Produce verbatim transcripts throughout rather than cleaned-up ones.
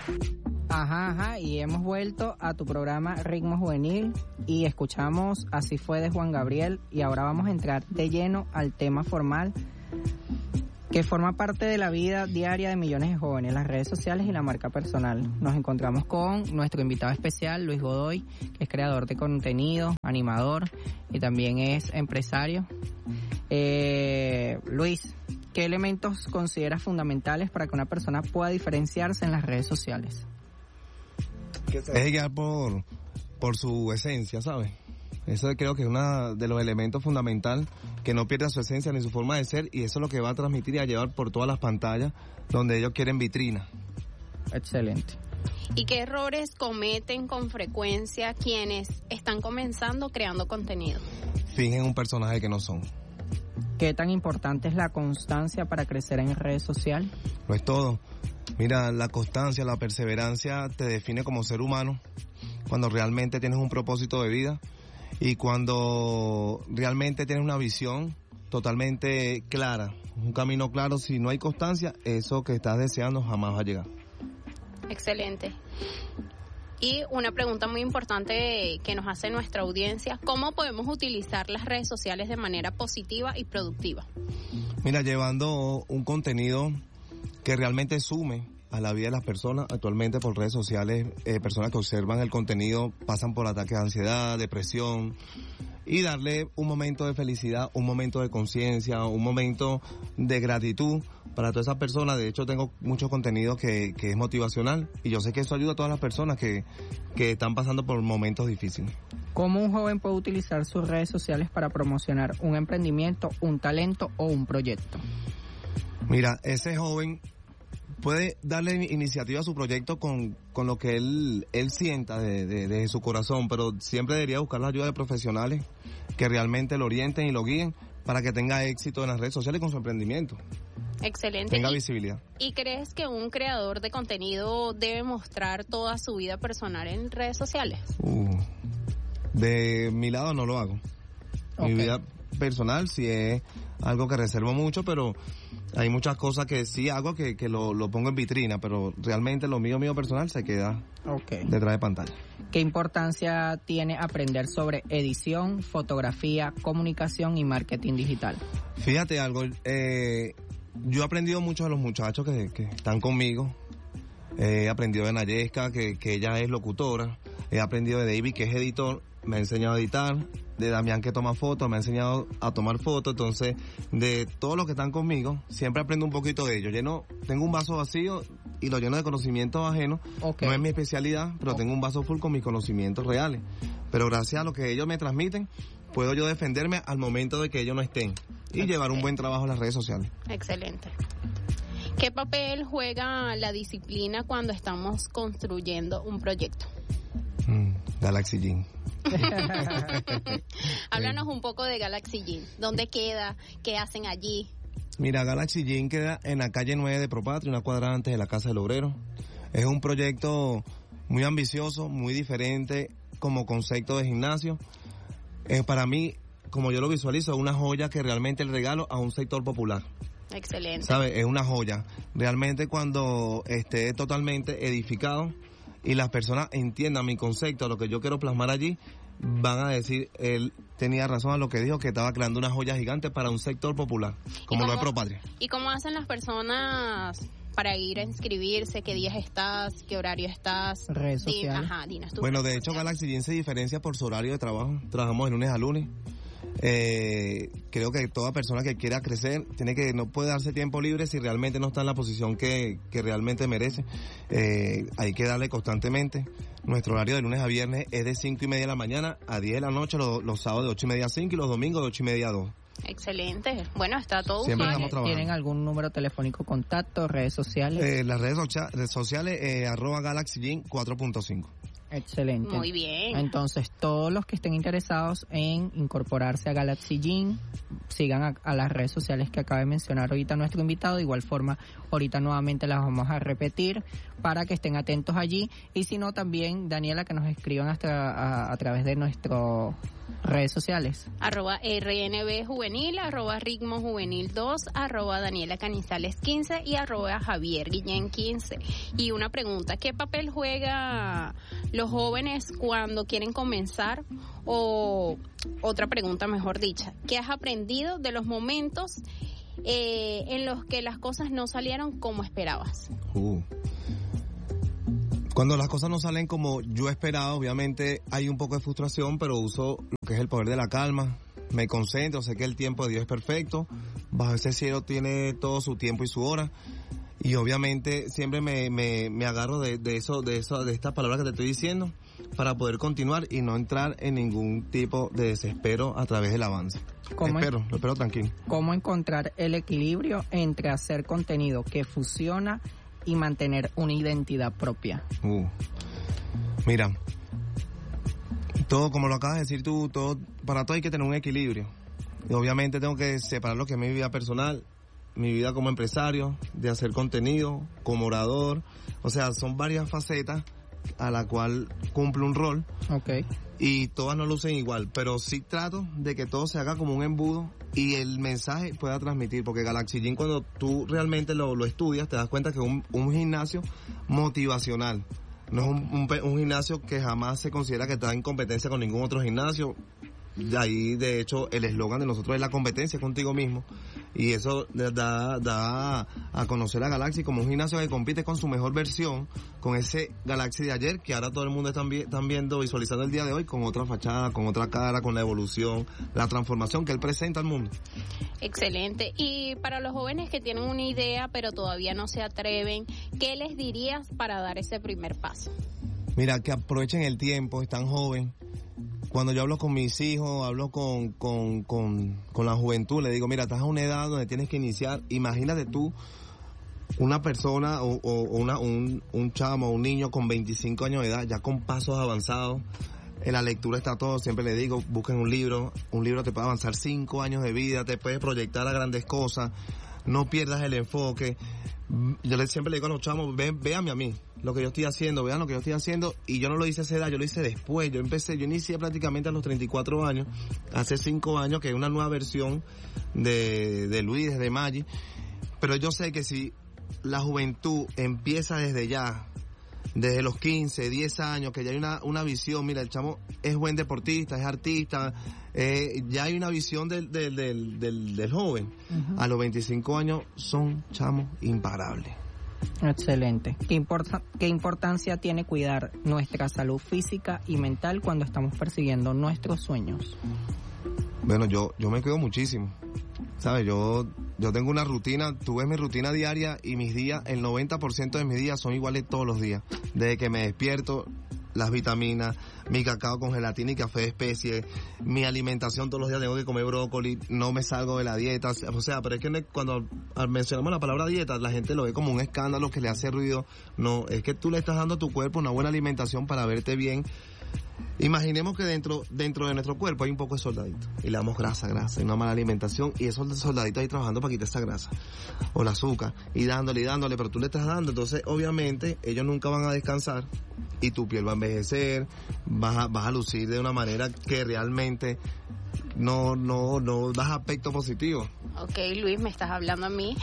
Ajá, ajá, y hemos vuelto a tu programa Ritmo Juvenil y escuchamos Así fue de Juan Gabriel, y ahora vamos a entrar de lleno al tema formal que forma parte de la vida diaria de millones de jóvenes, las redes sociales y la marca personal. Nos encontramos con nuestro invitado especial, Luis Godoy, que es creador de contenido, animador y también es empresario. Eh, Luis, ¿qué elementos consideras fundamentales para que una persona pueda diferenciarse en las redes sociales? Que se deje guiar por, por su esencia, ¿sabes? Eso creo que es uno de los elementos fundamentales, que no pierda su esencia ni su forma de ser, y eso es lo que va a transmitir y a llevar por todas las pantallas donde ellos quieren vitrina. Excelente. ¿Y qué errores cometen con frecuencia quienes están comenzando creando contenido? Fingen un personaje que no son. ¿Qué tan importante es la constancia para crecer en redes sociales? Lo es todo. Mira, la constancia, la perseverancia te define como ser humano cuando realmente tienes un propósito de vida y cuando realmente tienes una visión totalmente clara, un camino claro. Si no hay constancia, eso que estás deseando jamás va a llegar. Excelente. Y una pregunta muy importante que nos hace nuestra audiencia: ¿cómo podemos utilizar las redes sociales de manera positiva y productiva? Mira, llevando un contenido que realmente sume a la vida de las personas. Actualmente por redes sociales, eh, personas que observan el contenido pasan por ataques de ansiedad, depresión, y darle un momento de felicidad, un momento de conciencia, un momento de gratitud para todas esas personas. De hecho, tengo mucho contenido que, que es motivacional, y yo sé que eso ayuda a todas las personas que, que están pasando por momentos difíciles. ¿Cómo un joven puede utilizar sus redes sociales para promocionar un emprendimiento, un talento o un proyecto? Mira, ese joven puede darle iniciativa a su proyecto con, con lo que él, él sienta de, de, de su corazón, pero siempre debería buscar la ayuda de profesionales que realmente lo orienten y lo guíen para que tenga éxito en las redes sociales con su emprendimiento. Excelente. Tenga ¿Y, visibilidad. ¿Y crees que un creador de contenido debe mostrar toda su vida personal en redes sociales? Uh, de mi lado no lo hago. Okay. Mi vida personal sí es algo que reservo mucho, pero hay muchas cosas que sí hago que, que lo, lo pongo en vitrina, pero realmente lo mío, mío personal se queda okay. detrás de pantalla. ¿Qué importancia tiene aprender sobre edición, fotografía, comunicación y marketing digital? Fíjate algo, eh, yo he aprendido mucho de los muchachos que, que están conmigo. He aprendido de Nayesca, que, que ella es locutora. He aprendido de David, que es editor. Me ha enseñado a editar. De Damián, que toma fotos, me ha enseñado a tomar fotos. Entonces, de todos los que están conmigo, siempre aprendo un poquito de ellos. Lleno, tengo un vaso vacío y lo lleno de conocimientos ajenos. Okay. No es mi especialidad, pero okay. tengo un vaso full con mis conocimientos reales. Pero gracias a lo que ellos me transmiten, puedo yo defenderme al momento de que ellos no estén y Excelente. Llevar un buen trabajo en las redes sociales. Excelente. ¿Qué papel juega la disciplina cuando estamos construyendo un proyecto? Mm, Galaxy Gym. Háblanos un poco de Galaxy Gym. ¿Dónde queda? ¿Qué hacen allí? Mira, Galaxy Gym queda en la calle nueve de Propatria, una cuadra antes de la Casa del Obrero. Es un proyecto muy ambicioso, muy diferente como concepto de gimnasio. Eh, para mí, como yo lo visualizo, es una joya que realmente le regalo a un sector popular. Excelente. ¿Sabes? Es una joya. Realmente cuando esté totalmente edificado y las personas entiendan mi concepto, lo que yo quiero plasmar allí, van a decir, él tenía razón a lo que dijo, que estaba creando una joya gigante para un sector popular, como lo es Propatria. ¿Y cómo hacen las personas para ir a inscribirse? ¿Qué días estás? ¿Qué horario estás? Redes sociales. Ajá, dinos tú. Bueno, de hecho, Galaxy Gym se diferencia por su horario de trabajo. Trabajamos de lunes a lunes. Eh, creo que toda persona que quiera crecer tiene que, no puede darse tiempo libre si realmente no está en la posición que, que realmente merece. Eh, hay que darle constantemente. Nuestro horario de lunes a viernes es de cinco y media de la mañana a diez de la noche, los, los sábados de ocho y media a cinco y los domingos de ocho y media a dos. Excelente. Bueno, está todo Siempre mal. estamos trabajando. ¿Tienen algún número telefónico, contacto, redes sociales? Eh, las redes, socia- redes sociales, eh, arroba Galaxy Gym cuatro punto cinco. Excelente. Muy bien. Entonces, todos los que estén interesados en incorporarse a Galaxy Gym, sigan a, a las redes sociales que acaba de mencionar ahorita nuestro invitado. De igual forma, ahorita nuevamente las vamos a repetir para que estén atentos allí. Y si no, también, Daniela, que nos escriban hasta a, a través de nuestro Redes sociales. Arroba R N B Juvenil, arroba Ritmo Juvenil dos, arroba Daniela Canizales quince y arroba Javier Guillén quince. Y una pregunta, ¿qué papel juega los jóvenes cuando quieren comenzar? O otra pregunta mejor dicha, ¿qué has aprendido de los momentos eh, en los que las cosas no salieron como esperabas? Uh. Cuando las cosas no salen como yo esperaba, obviamente hay un poco de frustración, pero uso lo que es el poder de la calma. Me concentro, sé que el tiempo de Dios es perfecto. Bajo ese cielo tiene todo su tiempo y su hora. Y obviamente siempre me, me, me agarro de, de eso, de eso, de estas palabras que te estoy diciendo, para poder continuar y no entrar en ningún tipo de desespero a través del avance. ¿Cómo espero, en, lo espero tranquilo. ¿Cómo encontrar el equilibrio entre hacer contenido que fusiona y mantener una identidad propia? Uh. Mira, todo, como lo acabas de decir tú, todo, para todo hay que tener un equilibrio. Y obviamente tengo que separar lo que es mi vida personal, mi vida como empresario, de hacer contenido, como orador. O sea, son varias facetas a la cual cumple un rol. Okay. Y todas no lucen igual, pero sí trato de que todo se haga como un embudo y el mensaje pueda transmitir, porque Galaxy Gym, cuando tú realmente lo, lo estudias, te das cuenta que es un, un gimnasio motivacional. No es un, un, un gimnasio que jamás se considera que está en competencia con ningún otro gimnasio. De ahí, de hecho, el eslogan de nosotros es la competencia contigo mismo. Y eso da, da a conocer a Galaxy como un gimnasio que compite con su mejor versión, con ese Galaxy de ayer, que ahora todo el mundo está están viendo, visualizando el día de hoy, con otra fachada, con otra cara, con la evolución, la transformación que él presenta al mundo. Excelente. Y para los jóvenes que tienen una idea, pero todavía no se atreven, ¿qué les dirías para dar ese primer paso? Mira, que aprovechen el tiempo, están jóvenes. Cuando yo hablo con mis hijos, hablo con, con, con, con la juventud, le digo, mira, estás a una edad donde tienes que iniciar. Imagínate tú, una persona o, o una, un, un chamo, un niño con veinticinco años de edad, ya con pasos avanzados. En la lectura está todo, siempre le digo, busquen un libro. Un libro te puede avanzar cinco años de vida, te puede proyectar a grandes cosas. No pierdas el enfoque. Yo le, siempre le digo a los chamos, ve, véanme a mí, lo que yo estoy haciendo, vean lo que yo estoy haciendo, y yo no lo hice a esa edad, yo lo hice después. Yo empecé, yo inicié prácticamente a los treinta y cuatro años, hace cinco años, que es una nueva versión de, de Luis, de Maggi, pero yo sé que si la juventud empieza desde ya, desde los quince, diez años, que ya hay una, una visión, mira, el chamo es buen deportista, es artista, eh, ya hay una visión del, del, del, del, del joven. Uh-huh. A los veinticinco años son chamos imparables. Excelente. ¿Qué, importa, ¿Qué importancia tiene cuidar nuestra salud física y mental cuando estamos persiguiendo nuestros sueños? Bueno, yo, yo me cuido muchísimo. ¿Sabes? Yo, yo tengo una rutina, tú ves mi rutina diaria y mis días, el noventa por ciento de mis días son iguales todos los días. Desde que me despierto, las vitaminas, mi cacao con gelatina y café de especie, mi alimentación todos los días tengo que comer brócoli, no me salgo de la dieta. O sea, pero es que cuando mencionamos la palabra dieta, la gente lo ve como un escándalo que le hace ruido. No, es que tú le estás dando a tu cuerpo una buena alimentación para verte bien. Imaginemos que dentro dentro de nuestro cuerpo hay un poco de soldadito y le damos grasa, grasa y una mala alimentación, y esos soldaditos ahí trabajando para quitar esa grasa o el azúcar y dándole y dándole, pero tú le estás dando, entonces obviamente ellos nunca van a descansar y tu piel va a envejecer, vas a, vas a lucir de una manera que realmente no no no das aspecto positivo. Ok, Luis, me estás hablando a mí.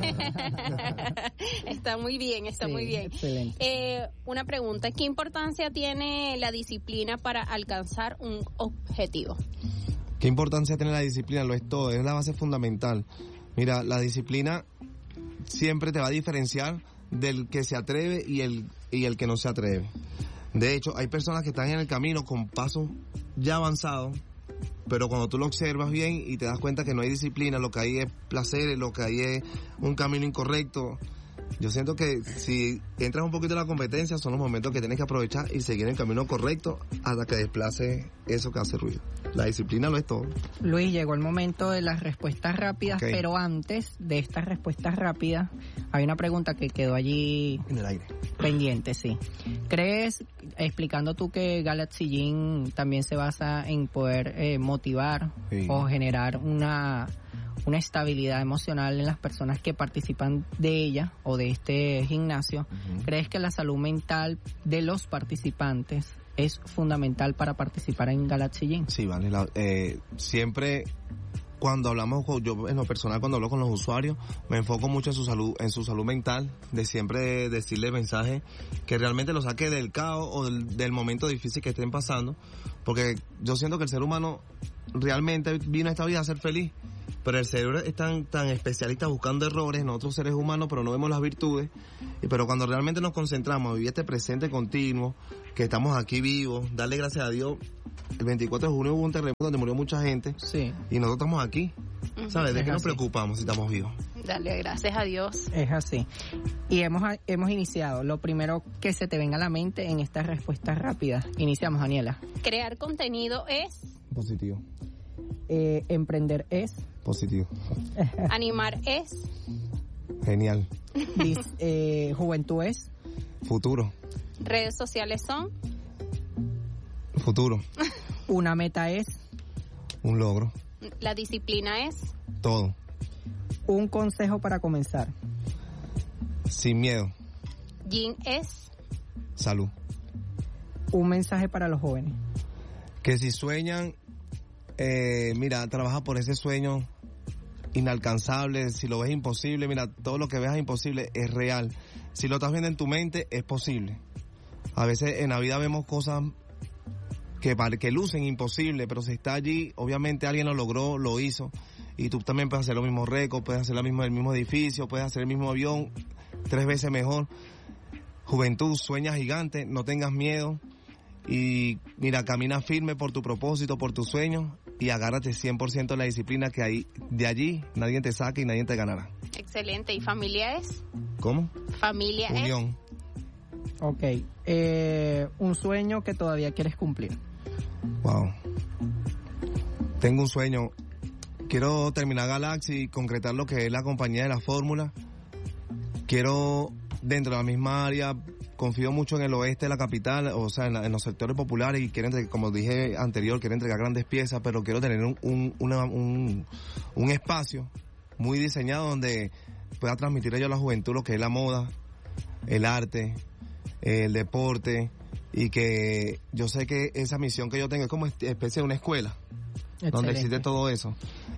Está muy bien, está sí, muy bien. Excelente. Eh, una pregunta, ¿qué importancia tiene la disciplina para alcanzar un objetivo? ¿Qué importancia tiene la disciplina? Lo es todo, es la base fundamental. Mira, la disciplina siempre te va a diferenciar del que se atreve y el, y el que no se atreve. De hecho, hay personas que están en el camino con pasos ya avanzados, pero cuando tú lo observas bien y te das cuenta que no hay disciplina, lo que hay es placer, lo que hay es un camino incorrecto. Yo siento que si entras un poquito en la competencia, son los momentos que tienes que aprovechar y seguir el camino correcto hasta que desplace eso que hace ruido. La disciplina lo es todo. Luis, llegó el momento de las respuestas rápidas, okay. Pero antes de estas respuestas rápidas, hay una pregunta que quedó allí en el aire. Pendiente, sí. ¿Crees, explicando tú que Galaxy Gym también se basa en poder eh, motivar sí. o generar una... una estabilidad emocional en las personas que participan de ella o de este gimnasio? Uh-huh. ¿Crees que la salud mental de los participantes es fundamental para participar en Galaxy Gym. Sí, vale. La, eh, siempre cuando hablamos, yo en lo personal cuando hablo con los usuarios, me enfoco mucho en su salud, en su salud mental, de siempre decirle mensajes que realmente lo saque del caos o del, del momento difícil que estén pasando, porque yo siento que el ser humano realmente vino a esta vida a ser feliz, pero el cerebro es tan, tan especialista buscando errores en otros seres humanos, pero no vemos las virtudes. Y pero cuando realmente nos concentramos a vivir este presente continuo, que estamos aquí vivos, darle gracias a Dios. El veinticuatro de junio hubo un terremoto donde murió mucha gente, sí, y nosotros estamos aquí. Uh-huh. ¿Sabes? ¿De es qué nos así. preocupamos si estamos vivos? Dale gracias a Dios. Es así. Y hemos, hemos iniciado. Lo primero que se te venga a la mente en estas respuestas rápidas. Iniciamos, Daniela. Crear contenido es... Positivo. Eh, emprender es... Positivo. Animar es... Genial. Dis, eh, juventud es... Futuro. Redes sociales son... Futuro. Una meta es... Un logro. La disciplina es... Todo. Un consejo para comenzar. Sin miedo. Gym es... Salud. Un mensaje para los jóvenes. Que si sueñan, eh, mira, trabaja por ese sueño inalcanzable. Si lo ves imposible, mira, todo lo que veas imposible es real. Si lo estás viendo en tu mente, es posible. A veces en la vida vemos cosas que, que lucen imposibles, pero si está allí, obviamente alguien lo logró, lo hizo. Y tú también puedes hacer los mismos récords, puedes hacer la misma, el mismo edificio, puedes hacer el mismo avión tres veces mejor. Juventud, sueña gigante, no tengas miedo. Y mira, camina firme por tu propósito, por tus sueños, y agárrate cien por ciento de la disciplina, que ahí, de allí nadie te saca y nadie te ganará. Excelente. ¿Y familia es? ¿Cómo? Familia es... Unión. Ok. Eh, un sueño que todavía quieres cumplir. Wow. Tengo un sueño. Quiero terminar Galaxy y concretar lo que es la compañía de la fórmula. Quiero, dentro de la misma área, confío mucho en el oeste de la capital, o sea, en, la, en los sectores populares, y quiero, entre, como dije anterior, quiero entregar grandes piezas, pero quiero tener un, un, una, un, un espacio muy diseñado donde pueda transmitir yo a la juventud lo que es la moda, el arte, el deporte, y que yo sé que esa misión que yo tengo es como especie de una escuela. Excelente. Donde existe todo eso.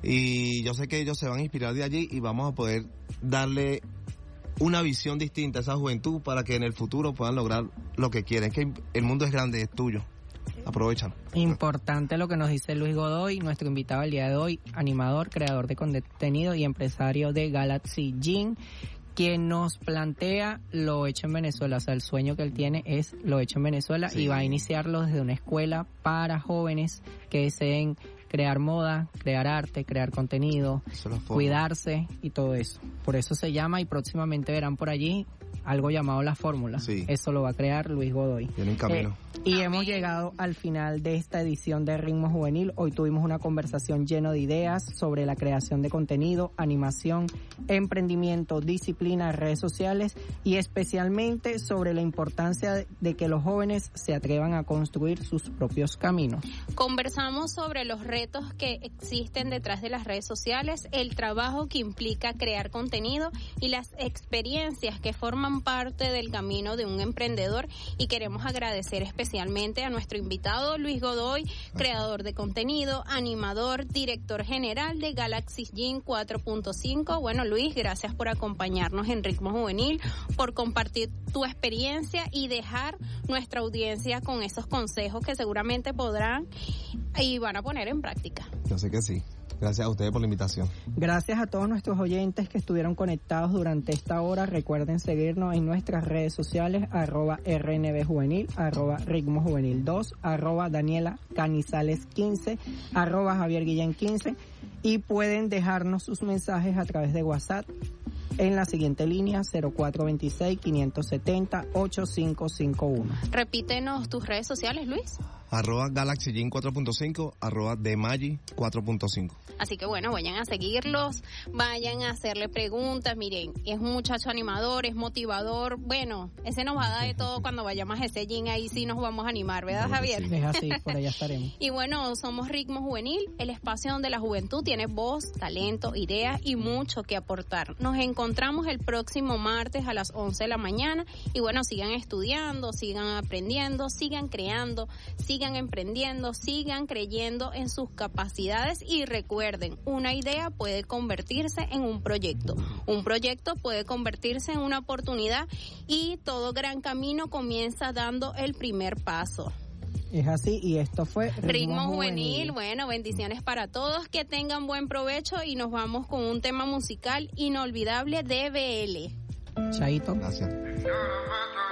Y yo sé que ellos se van a inspirar de allí y vamos a poder darle una visión distinta a esa juventud para que en el futuro puedan lograr lo que quieren. Es que el mundo es grande, es tuyo. Aprovechan. Importante lo que nos dice Luis Godoy, nuestro invitado el día de hoy, animador, creador de contenido y empresario de Galaxy Gym, quien nos plantea lo hecho en Venezuela. O sea, el sueño que él tiene es lo hecho en Venezuela, sí, y va a iniciarlo desde una escuela para jóvenes que deseen crear moda, crear arte, crear contenido, cuidarse y todo eso. Por eso se llama, y próximamente verán por allí algo llamado La Fórmula. Sí. Eso lo va a crear Luis Godoy. Viene en camino. Eh, y hemos llegado al final de esta edición de Ritmo Juvenil. Hoy tuvimos una conversación llena de ideas sobre la creación de contenido, animación, emprendimiento, disciplina, redes sociales, y especialmente sobre la importancia de que los jóvenes se atrevan a construir sus propios caminos. Conversamos sobre los retos que existen detrás de las redes sociales, el trabajo que implica crear contenido y las experiencias que forman parte del camino de un emprendedor, y queremos agradecer especialmente a nuestro invitado Luis Godoy, creador de contenido, animador, director general de Galaxy Gym cuatro punto cinco. Bueno, Luis, gracias por acompañarnos en Ritmo Juvenil, por compartir tu experiencia y dejar nuestra audiencia con esos consejos que seguramente podrán y van a poner en práctica. Yo sé que sí. Gracias a ustedes por la invitación. Gracias a todos nuestros oyentes que estuvieron conectados durante esta hora. Recuerden seguirnos en nuestras redes sociales, arroba R N B Juvenil, arroba Ritmo Juvenil dos, arroba Daniela Canizales quince, arroba Javier Guillén quince, y pueden dejarnos sus mensajes a través de WhatsApp en la siguiente línea: cero cuatro veintiséis, quinientos setenta, ochenta y cinco cincuenta y uno. Repítenos tus redes sociales, Luis. arroba GalaxyGym cuatro punto cinco, arroba Demagi cuatro punto cinco. Así que bueno, vayan a seguirlos, vayan a hacerle preguntas. Miren, es un muchacho animador, es motivador. Bueno, ese nos va a dar de todo cuando vayamos a ese gym. Ahí sí nos vamos a animar, ¿verdad, Javier? Es así, por allá estaremos. Y bueno, somos Ritmo Juvenil, el espacio donde la juventud tiene voz, talento, ideas y mucho que aportar. Nos encontramos el próximo martes a las once de la mañana. Y bueno, sigan estudiando, sigan aprendiendo, sigan creando, sigan emprendiendo, sigan creyendo en sus capacidades y recuerden, una idea puede convertirse en un proyecto, un proyecto puede convertirse en una oportunidad y todo gran camino comienza dando el primer paso. Es así, y esto fue Ritmo, Ritmo Juvenil. Juvenil. Bueno, bendiciones para todos, que tengan buen provecho y nos vamos con un tema musical inolvidable de B L. Chaito. Gracias.